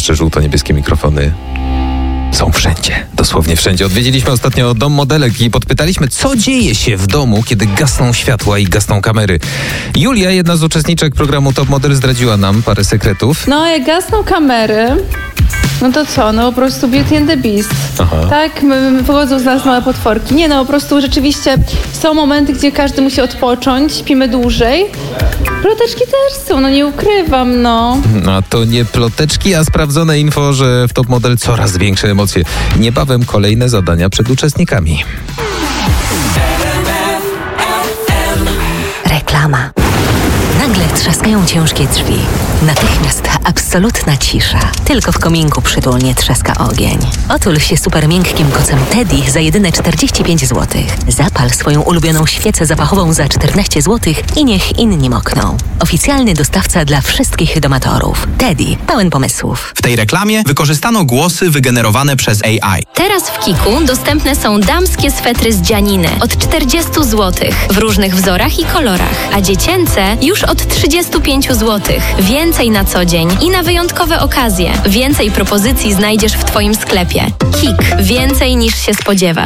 jeszcze żółto-niebieskie mikrofony są wszędzie, dosłownie wszędzie. Odwiedziliśmy ostatnio dom modelek i podpytaliśmy, co dzieje się w domu, kiedy gasną światła i gasną kamery. Julia, jedna z uczestniczek programu Top Model, zdradziła nam parę sekretów. No, jak gasną kamery, no to co? No po prostu Beauty and the Beast. Aha. Tak, wychodzą z nas małe potworki. Nie, no po prostu rzeczywiście są momenty, gdzie każdy musi odpocząć, śpimy dłużej. Ploteczki też są, no nie ukrywam, no. A to nie ploteczki, a sprawdzone info, że w Top Model coraz większe emocje. Niebawem kolejne zadania przed uczestnikami. Reklama. Nagle trzaskają ciężkie drzwi. Natychmiast absolutna cisza. Tylko w kominku przytulnie trzaska ogień. Otul się super miękkim kocem Teddy za jedyne 45 zł. Zapal swoją ulubioną świecę zapachową za 14 zł i niech inni mokną. Oficjalny dostawca dla wszystkich domatorów. Teddy, pełen pomysłów. W tej reklamie wykorzystano głosy wygenerowane przez AI. Teraz w Kiku dostępne są damskie swetry z dzianiny od 40 zł w różnych wzorach i kolorach, a dziecięce już od 35 zł. Więcej na co dzień i na wyjątkowe okazje. Więcej propozycji znajdziesz w Twoim sklepie. Kik. Więcej niż się spodziewasz.